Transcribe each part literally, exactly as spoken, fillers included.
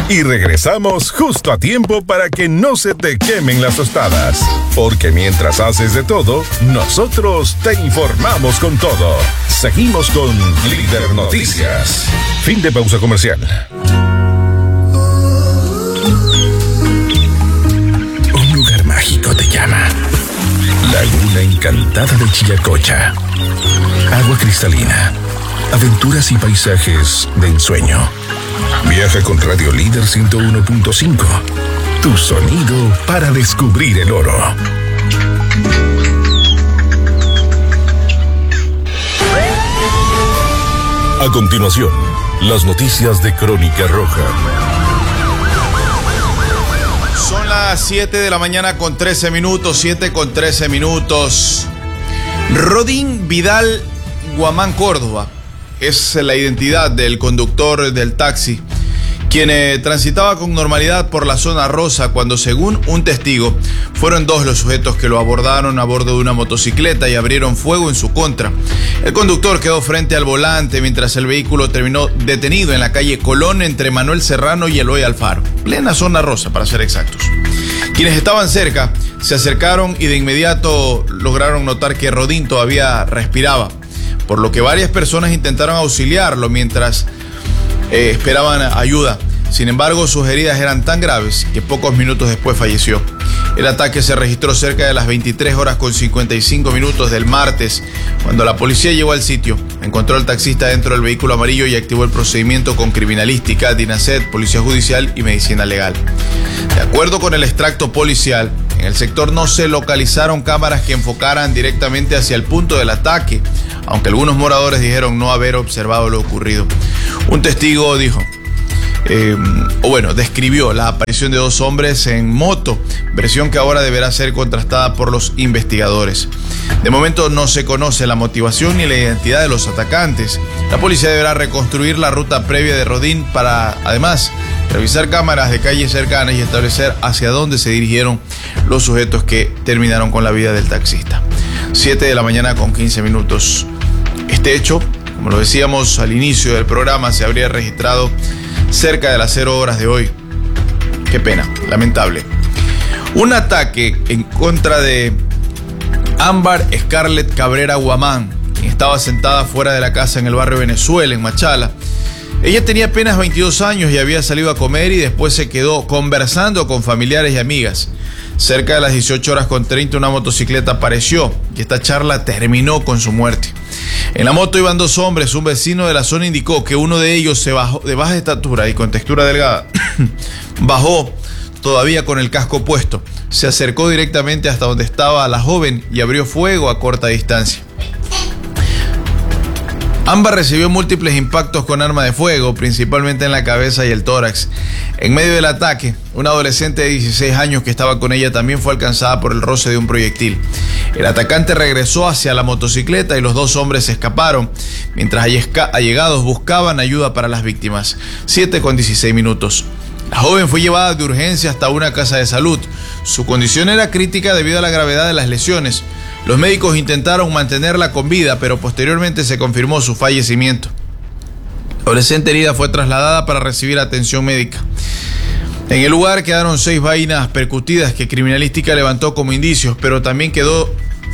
Y regresamos justo a tiempo para que no se te quemen las tostadas. Porque mientras haces de todo, nosotros te informamos con todo. Seguimos con Líder Noticias. Fin de pausa comercial. Un lugar mágico te llama. Laguna Encantada de Chillacocha. Agua cristalina. Aventuras y paisajes de ensueño. Viaja con Radio Líder ciento uno punto cinco. Tu sonido para descubrir el oro. A continuación, las noticias de Crónica Roja. Son las siete de la mañana con trece minutos, siete con trece minutos. Rodín Vidal Guamán Córdoba es la identidad del conductor del taxi, quien eh, transitaba con normalidad por la zona rosa cuando, según un testigo, fueron dos los sujetos que lo abordaron a bordo de una motocicleta y abrieron fuego en su contra. El conductor quedó frente al volante mientras el vehículo terminó detenido en la calle Colón entre Manuel Serrano y Eloy Alfaro, plena zona rosa para ser exactos. Quienes estaban cerca se acercaron y de inmediato lograron notar que Rodín todavía respiraba, por lo que varias personas intentaron auxiliarlo mientras eh, esperaban ayuda. Sin embargo, sus heridas eran tan graves que pocos minutos después falleció. El ataque se registró cerca de las veintitrés horas con cincuenta y cinco minutos del martes, cuando la policía llegó al sitio, encontró al taxista dentro del vehículo amarillo y activó el procedimiento con criminalística, DINASET, Policía Judicial y Medicina Legal. De acuerdo con el extracto policial, en el sector no se localizaron cámaras que enfocaran directamente hacia el punto del ataque, aunque algunos moradores dijeron no haber observado lo ocurrido. Un testigo dijo, eh, o bueno, describió la aparición de dos hombres en moto, versión que ahora deberá ser contrastada por los investigadores. De momento no se conoce la motivación ni la identidad de los atacantes. La policía deberá reconstruir la ruta previa de Rodín para, además, revisar cámaras de calles cercanas y establecer hacia dónde se dirigieron los sujetos que terminaron con la vida del taxista. siete de la mañana con quince minutos. Este hecho, como lo decíamos al inicio del programa, se habría registrado cerca de las cero horas de hoy. Qué pena, lamentable. Un ataque en contra de Ámbar Scarlett Cabrera Guamán, quien estaba sentada fuera de la casa en el barrio Venezuela, en Machala. Ella tenía apenas veintidós años y había salido a comer y después se quedó conversando con familiares y amigas. Cerca de las dieciocho horas con treinta una motocicleta apareció y esta charla terminó con su muerte. En la moto iban dos hombres. Un vecino de la zona indicó que uno de ellos se bajó de baja estatura y con textura delgada. Bajó todavía con el casco puesto. Se acercó directamente hasta donde estaba la joven y abrió fuego a corta distancia. Ámbar recibió múltiples impactos con arma de fuego, principalmente en la cabeza y el tórax. En medio del ataque, una adolescente de dieciséis años que estaba con ella también fue alcanzada por el roce de un proyectil. El atacante regresó hacia la motocicleta y los dos hombres escaparon, mientras allegados buscaban ayuda para las víctimas. siete con dieciséis minutos. La joven fue llevada de urgencia hasta una casa de salud. Su condición era crítica debido a la gravedad de las lesiones. Los médicos intentaron mantenerla con vida, pero posteriormente se confirmó su fallecimiento. La adolescente herida fue trasladada para recibir atención médica. En el lugar quedaron seis vainas percutidas que criminalística levantó como indicios, pero también quedó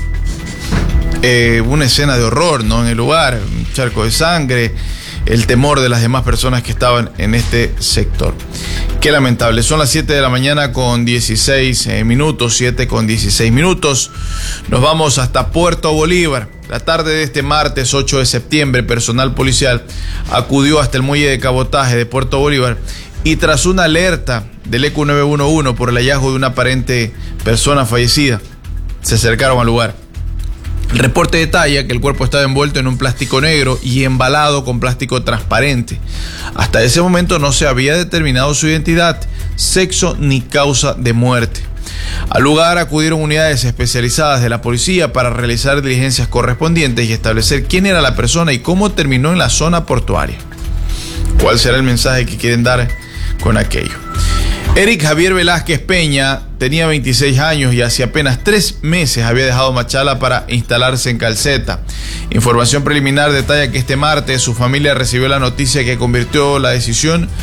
eh, una escena de horror, ¿no? En el lugar, un charco de sangre, el temor de las demás personas que estaban en este sector. Qué lamentable. Son las siete de la mañana con dieciséis minutos, siete con dieciséis minutos. Nos vamos hasta Puerto Bolívar. La tarde de este martes ocho de septiembre, personal policial acudió hasta el muelle de cabotaje de Puerto Bolívar y tras una alerta del E Q nueve uno uno por el hallazgo de una aparente persona fallecida, se acercaron al lugar. El reporte detalla que el cuerpo estaba envuelto en un plástico negro y embalado con plástico transparente. Hasta ese momento no se había determinado su identidad, sexo ni causa de muerte. Al lugar acudieron unidades especializadas de la policía para realizar diligencias correspondientes y establecer quién era la persona y cómo terminó en la zona portuaria. ¿Cuál será el mensaje que quieren dar con aquello? Eric Javier Velázquez Peña tenía veintiséis años y hace apenas tres meses había dejado Machala para instalarse en Calceta. Información preliminar detalla que este martes su familia recibió la noticia que convirtió la decisión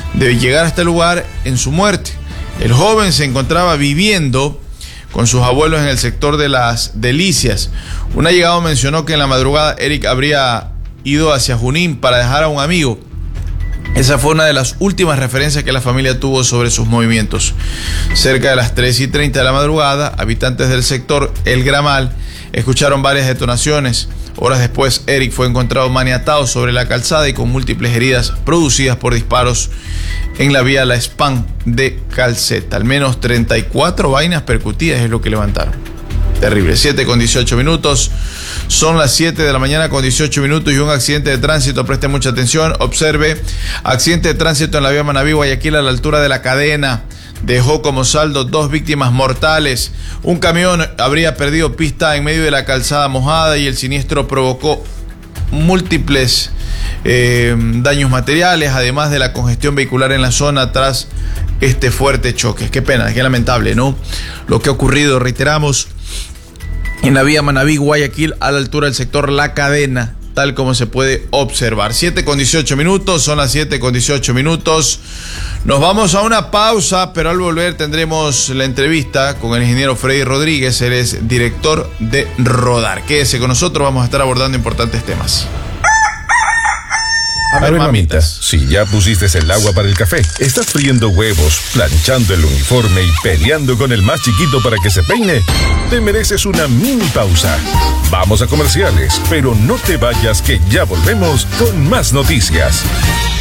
de llegar a este lugar en su muerte. El joven se encontraba viviendo con sus abuelos en el sector de Las Delicias. Un allegado mencionó que en la madrugada Eric habría ido hacia Junín para dejar a un amigo. Esa fue una de las últimas referencias que la familia tuvo sobre sus movimientos. Cerca de las tres y treinta de la madrugada, habitantes del sector El Gramal escucharon varias detonaciones. Horas después, Eric fue encontrado maniatado sobre la calzada y con múltiples heridas producidas por disparos en la vía La Spam de Calceta. Al menos treinta y cuatro vainas percutidas es lo que levantaron. Terrible. siete con dieciocho minutos. Son las siete de la mañana con dieciocho minutos y un accidente de tránsito. Preste mucha atención. Observe. Accidente de tránsito en la vía Manabí, Guayaquil, a la altura de La Cadena. Dejó como saldo dos víctimas mortales. Un camión habría perdido pista en medio de la calzada mojada y el siniestro provocó múltiples eh, daños materiales, además de la congestión vehicular en la zona tras este fuerte choque. Qué pena, qué lamentable, ¿no? Lo que ha ocurrido, reiteramos, en la vía Manabí, Guayaquil, a la altura del sector La Cadena, tal como se puede observar. siete con dieciocho minutos, son las siete con dieciocho minutos. Nos vamos a una pausa, pero al volver tendremos la entrevista con el ingeniero Freddy Rodríguez. Él es director de Rodar. Quédese con nosotros, vamos a estar abordando importantes temas. A ver, mamitas, si ya pusiste el agua para el café, estás friendo huevos, planchando el uniforme y peleando con el más chiquito para que se peine, te mereces una mini pausa. Vamos a comerciales, pero no te vayas que ya volvemos con más noticias.